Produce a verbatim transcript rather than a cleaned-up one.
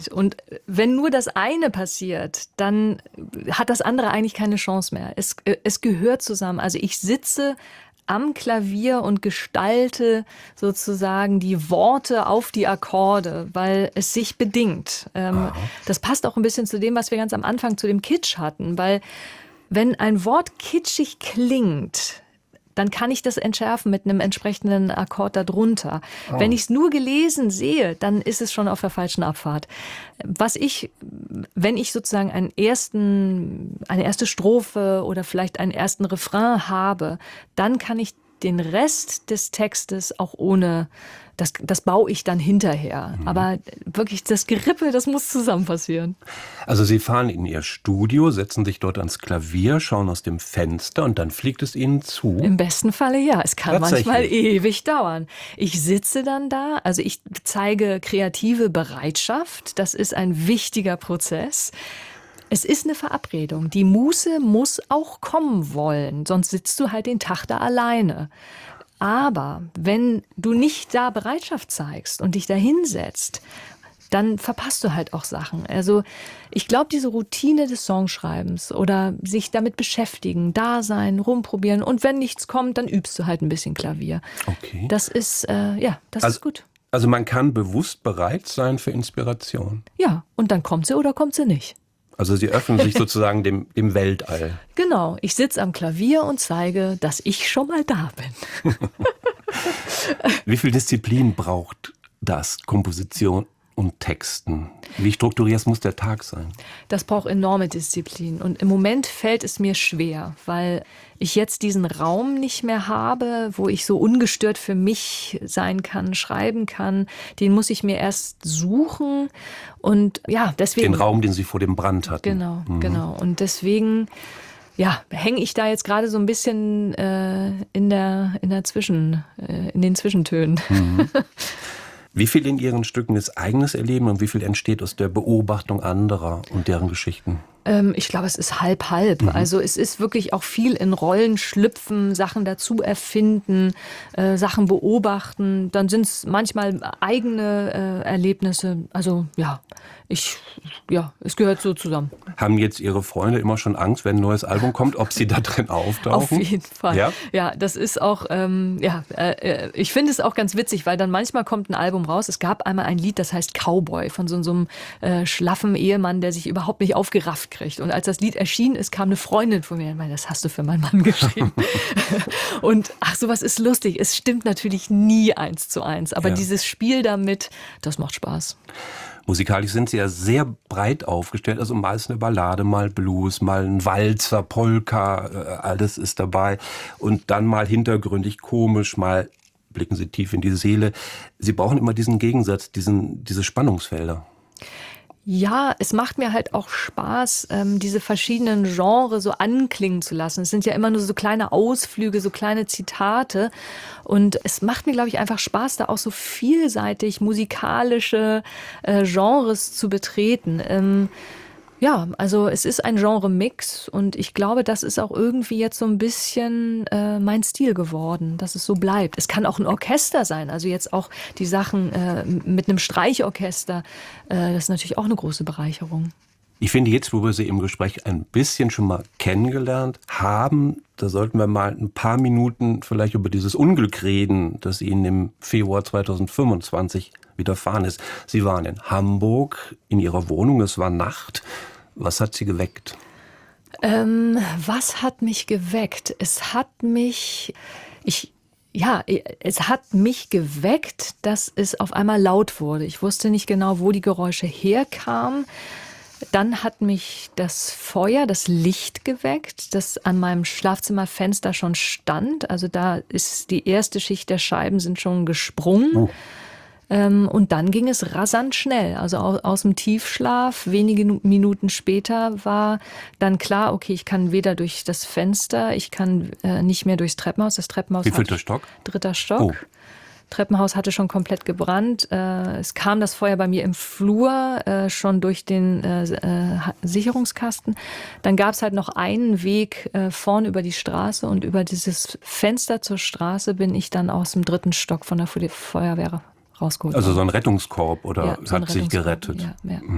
Und wenn nur das eine passiert, dann hat das andere eigentlich keine Chance mehr. Es, es gehört zusammen. Also ich sitze am Klavier und gestalte sozusagen die Worte auf die Akkorde, weil es sich bedingt. Ähm, das passt auch ein bisschen zu dem, was wir ganz am Anfang zu dem Kitsch hatten, weil wenn ein Wort kitschig klingt, dann kann ich das entschärfen mit einem entsprechenden Akkord darunter. Oh. Wenn ich es nur gelesen sehe, dann ist es schon auf der falschen Abfahrt. Was ich, wenn ich sozusagen einen ersten, eine erste Strophe oder vielleicht einen ersten Refrain habe, dann kann ich den Rest des Textes auch ohne, das, das baue ich dann hinterher. Mhm. Aber wirklich das Gerippe, das muss zusammen passieren. Also Sie fahren in Ihr Studio, setzen sich dort ans Klavier, schauen aus dem Fenster und dann fliegt es Ihnen zu? Im besten Falle ja. Es kann manchmal ewig dauern. Ich sitze dann da, also ich zeige kreative Bereitschaft. Das ist ein wichtiger Prozess. Es ist eine Verabredung. Die Muse muss auch kommen wollen, sonst sitzt du halt den Tag da alleine. Aber wenn du nicht da Bereitschaft zeigst und dich da hinsetzt, dann verpasst du halt auch Sachen. Also ich glaube, diese Routine des Songschreibens oder sich damit beschäftigen, da sein, rumprobieren und wenn nichts kommt, dann übst du halt ein bisschen Klavier. Okay. Das ist, äh, ja, das also, ist gut. Also man kann bewusst bereit sein für Inspiration. Ja, und dann kommt sie oder kommt sie nicht. Also Sie öffnen sich sozusagen dem, dem Weltall. Genau, ich sitze am Klavier und zeige, dass ich schon mal da bin. Wie viel Disziplin braucht das, Komposition und Texten? Wie strukturiert muss der Tag sein? Das braucht enorme Disziplin. Und im Moment fällt es mir schwer, weil ich jetzt diesen Raum nicht mehr habe, wo ich so ungestört für mich sein kann, schreiben kann. Den muss ich mir erst suchen. Und ja, deswegen. Den Raum, den Sie vor dem Brand hatten. Genau, mhm. genau. Und deswegen, ja, hänge ich da jetzt gerade so ein bisschen äh, in der, in der Zwischen, äh, in den Zwischentönen. Mhm. Wie viel in Ihren Stücken ist eigenes Erleben und wie viel entsteht aus der Beobachtung anderer und deren Geschichten? Ähm, ich glaube, es ist halb, halb. Mhm. Also es ist wirklich auch viel in Rollen schlüpfen, Sachen dazu erfinden, äh, Sachen beobachten. Dann sind es manchmal eigene äh, Erlebnisse. Also ja, ich, ja, es gehört so zusammen. Haben jetzt Ihre Freunde immer schon Angst, wenn ein neues Album kommt, ob Sie da drin auftauchen? Auf jeden Fall. Ja, ja das ist auch, ähm, ja, äh, ich finde es auch ganz witzig, weil dann manchmal kommt ein Album raus. Es gab einmal ein Lied, das heißt Cowboy, von so, so einem äh, schlaffen Ehemann, der sich überhaupt nicht aufgerafft kriegt. Und als das Lied erschienen ist, kam eine Freundin von mir und meinte, das hast du für meinen Mann geschrieben. Und ach, sowas ist lustig. Es stimmt natürlich nie eins zu eins, aber ja. Dieses Spiel damit, das macht Spaß. Musikalisch sind Sie ja sehr breit aufgestellt, also mal ist eine Ballade, mal Blues, mal ein Walzer, Polka, alles ist dabei. Und dann mal hintergründig, komisch, mal blicken Sie tief in die Seele. Sie brauchen immer diesen Gegensatz, diesen, diese Spannungsfelder. Ja, es macht mir halt auch Spaß, ähm, diese verschiedenen Genres so anklingen zu lassen. Es sind ja immer nur so kleine Ausflüge, so kleine Zitate. Und es macht mir, glaube ich, einfach Spaß, da auch so vielseitig musikalische äh, Genres zu betreten. Ähm, Ja, also es ist ein Genre-Mix und ich glaube, das ist auch irgendwie jetzt so ein bisschen äh, mein Stil geworden, dass es so bleibt. Es kann auch ein Orchester sein, also jetzt auch die Sachen äh, mit einem Streichorchester, äh, das ist natürlich auch eine große Bereicherung. Ich finde jetzt, wo wir Sie im Gespräch ein bisschen schon mal kennengelernt haben, da sollten wir mal ein paar Minuten vielleicht über dieses Unglück reden, das Ihnen im Februar zweitausendfünfundzwanzig widerfahren ist. Sie waren in Hamburg in Ihrer Wohnung, es war Nacht. Was hat Sie geweckt? Ähm, was hat mich geweckt? Es hat mich, ich, ja, es hat mich geweckt, dass es auf einmal laut wurde. Ich wusste nicht genau, wo die Geräusche herkamen. Dann hat mich das Feuer, das Licht geweckt, das an meinem Schlafzimmerfenster schon stand. Also da ist die erste Schicht der Scheiben sind schon gesprungen. Oh. Und dann ging es rasant schnell. Also aus dem Tiefschlaf, wenige Minuten später war dann klar, okay, ich kann weder durch das Fenster, ich kann nicht mehr durchs Treppenhaus. Das Treppenhaus Wie vielter Stock? Dritter Stock. Oh. Treppenhaus hatte schon komplett gebrannt. Es kam das Feuer bei mir im Flur, schon durch den Sicherungskasten. Dann gab es halt noch einen Weg vorn über die Straße und über dieses Fenster zur Straße bin ich dann aus dem dritten Stock von der Feuerwehr rausgeholt. Also so ein Rettungskorb oder ja, so hat sich gerettet? Ja, ja.